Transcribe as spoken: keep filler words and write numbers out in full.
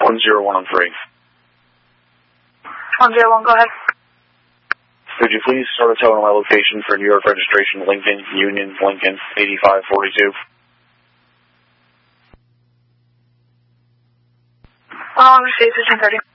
one zero one on three. one zero one, go ahead. Could you please start a tow on my location for New York registration, Lincoln, Union, Lincoln, eighty-five forty-two? Um, station thirty.